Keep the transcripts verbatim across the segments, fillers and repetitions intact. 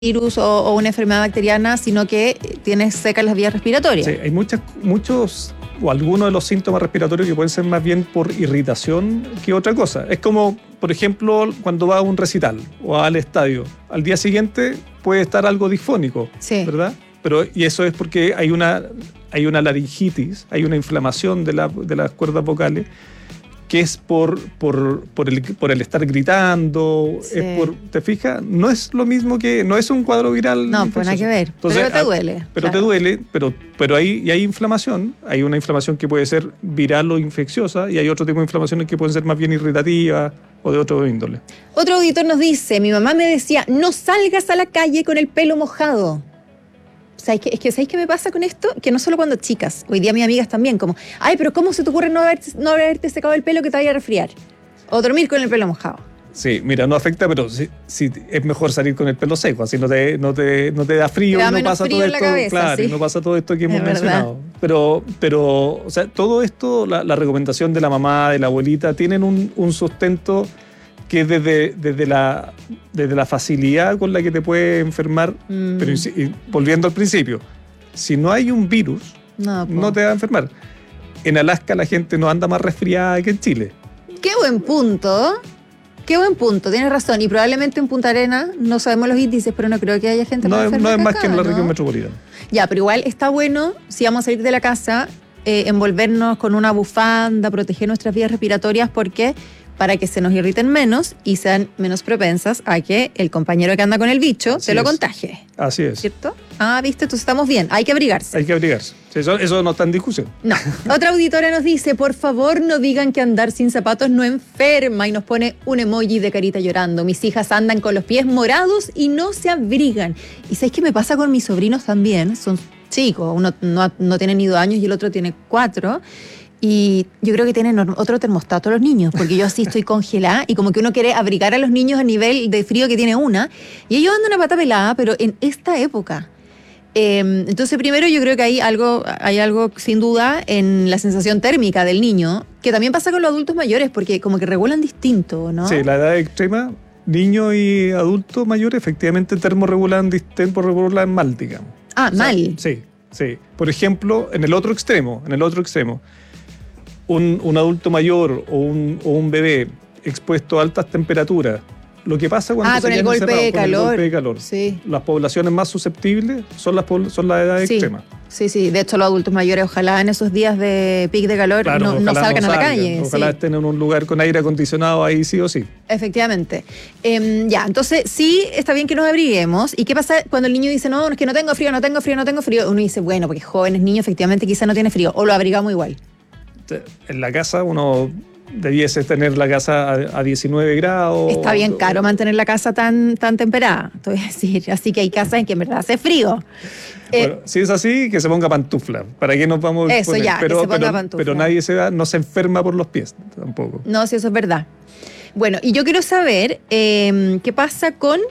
virus o, o una enfermedad bacteriana, sino que tienes secas las vías respiratorias. Sí, hay muchas, muchos o algunos de los síntomas respiratorios que pueden ser más bien por irritación que otra cosa. Es como, por ejemplo, cuando vas a un recital o al estadio, al día siguiente puede estar algo disfónico, sí. ¿verdad? Pero, y eso es porque hay una, hay una laringitis, hay una inflamación de, la, de las cuerdas vocales, que es por, por, por, el, por el estar gritando, sí. es por, ¿te fijas? No es lo mismo que, no es un cuadro viral. No, pues nada que ver, Entonces, pero te duele. Pero claro. te duele, pero, pero hay, y hay inflamación, hay una inflamación que puede ser viral o infecciosa, y hay otro tipo de inflamaciones que pueden ser más bien irritativas o de otro índole. Otro auditor nos dice, mi mamá me decía, no salgas a la calle con el pelo mojado. O sea, es que, es que ¿sabéis qué me pasa con esto? Que no solo cuando chicas, hoy día mis amigas también, como, ay, pero ¿cómo se te ocurre no, haber, no haberte secado el pelo que te vaya a resfriar? O dormir con el pelo mojado. Sí, mira, no afecta, pero sí, sí, es mejor salir con el pelo seco, así no te, no te, no te da frío, te da y no pasa frío todo en la esto, cabeza, claro, sí. y no pasa todo esto que hemos es mencionado. Verdad. Pero, pero, o sea, todo esto, la, la recomendación de la mamá, de la abuelita, tienen un, un sustento que desde, desde, la, desde la facilidad con la que te puede enfermar, mm. pero y, volviendo al principio, si no hay un virus, no, no te va a enfermar. En Alaska la gente no anda más resfriada que en Chile. Qué buen punto, qué buen punto, tienes razón. Y probablemente en Punta Arenas, no sabemos los índices, pero no creo que haya gente no más es, enferma No es que más acá, que en la ¿no? región metropolitana. Ya, pero igual está bueno, si vamos a salir de la casa, eh, envolvernos con una bufanda, proteger nuestras vías respiratorias, porque para que se nos irriten menos y sean menos propensas a que el compañero que anda con el bicho Así se lo es. contagie. Así es. ¿Cierto? Ah, viste, entonces estamos bien. Hay que abrigarse. Hay que abrigarse. Eso, eso no está en discusión. No. Otra auditora nos dice, por favor no digan que andar sin zapatos no enferma, y nos pone un emoji de carita llorando. Mis hijas andan con los pies morados y no se abrigan. ¿Y sabéis qué me pasa con mis sobrinos también? Son chicos, uno no, no tiene ni dos años y el otro tiene cuatro. Y yo creo que tienen otro termostato los niños, porque yo así estoy congelada y como que uno quiere abrigar a los niños a nivel de frío que tiene una, y ellos andan a pata pelada, pero en esta época. Eh, entonces primero yo creo que hay algo, hay algo sin duda en la sensación térmica del niño, que también pasa con los adultos mayores, porque como que regulan distinto, ¿no? Sí, la edad extrema, niños y adultos mayores efectivamente termorregulan, termorregulan mal, digamos. Ah, o sea, mal. Sí, sí. Por ejemplo, en el otro extremo, en el otro extremo, Un, un adulto mayor o un, o un bebé expuesto a altas temperaturas, lo que pasa cuando ah, se con, el golpe, de con el golpe de calor, sí. las poblaciones más susceptibles son las, son las edades sí. extremas. Sí, sí, de hecho los adultos mayores ojalá en esos días de pic de calor claro, no, no salgan no a la calle. Ojalá sí. estén en un lugar con aire acondicionado ahí sí o sí. Efectivamente. Eh, ya, entonces sí está bien que nos abriguemos. ¿Y qué pasa cuando el niño dice, no, es que no tengo frío, no tengo frío, no tengo frío? Uno dice, bueno, porque jóvenes, niños, efectivamente quizá no tiene frío, o lo abrigamos igual. En la casa uno debiese tener la casa a diecinueve grados. Está bien caro mantener la casa tan, tan temperada, te voy a decir. Así que hay casas en que en verdad hace frío. Bueno, eh, si es así, que se ponga pantufla. ¿Para qué nos vamos a Eso poner? ya, pero, que se ponga pero, pantufla. Pero nadie se va, no se enferma por los pies tampoco. No, si eso es verdad. Bueno, y yo quiero saber eh, qué pasa con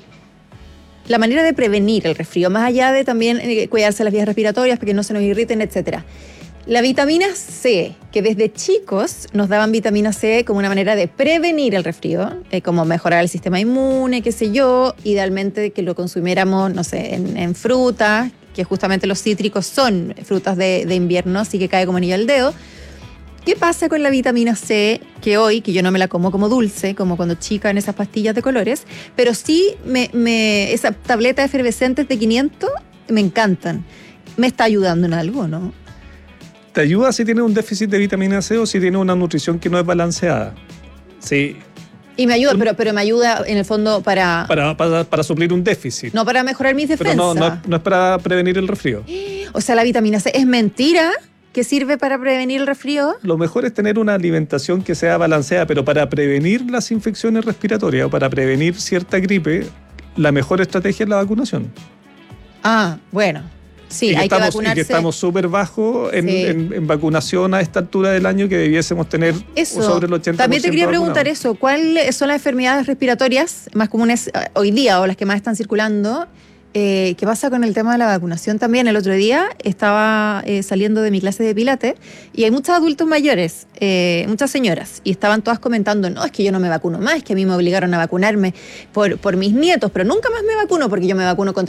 la manera de prevenir el resfrío, más allá de también eh, cuidarse las vías respiratorias para que no se nos irriten, etcétera. La vitamina C, que desde chicos nos daban vitamina C como una manera de prevenir el resfrío, eh, como mejorar el sistema inmune, qué sé yo, idealmente que lo consumiéramos, no sé, en, en frutas, que justamente los cítricos son frutas de, de invierno, así que cae como anillo al dedo. ¿Qué pasa con la vitamina C, que hoy, que yo no me la como como dulce, como cuando chica en esas pastillas de colores, pero sí me, me, esas tabletas efervescentes de quinientos me encantan? Me está ayudando en algo, ¿no? Te ayuda si tienes un déficit de vitamina C o si tienes una nutrición que no es balanceada. Sí. Y me ayuda, pero, pero me ayuda en el fondo para... Para, para, para suplir un déficit. No para mejorar mis defensas. Pero no, no, es, no es para prevenir el resfrío. O sea, la vitamina C, ¿es mentira que sirve para prevenir el resfrío? Lo mejor es tener una alimentación que sea balanceada, pero para prevenir las infecciones respiratorias o para prevenir cierta gripe, la mejor estrategia es la vacunación. Ah, bueno. Sí, y que hay estamos, que vacunarse. Y que estamos súper bajos en, sí. en, en vacunación a esta altura del año, que debiésemos tener eso. sobre el ochenta por ciento. También te quería vacunado. preguntar eso. ¿Cuáles son las enfermedades respiratorias más comunes hoy día o las que más están circulando Eh, ¿Qué pasa con el tema de la vacunación también? El otro día estaba eh, saliendo de mi clase de pilates y hay muchos adultos mayores, eh, muchas señoras, y estaban todas comentando, no, es que yo no me vacuno más, es que a mí me obligaron a vacunarme por, por mis nietos, pero nunca más me vacuno porque yo me vacuno contra